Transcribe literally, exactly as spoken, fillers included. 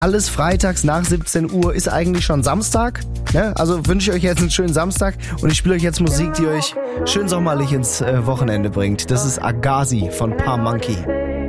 Alles freitags nach siebzehn Uhr ist eigentlich schon Samstag. Ne? Also wünsche ich euch jetzt einen schönen Samstag und ich spiele euch jetzt Musik, die euch schön sommerlich ins äh, Wochenende bringt. Das ist Agassi von Pa Monkey.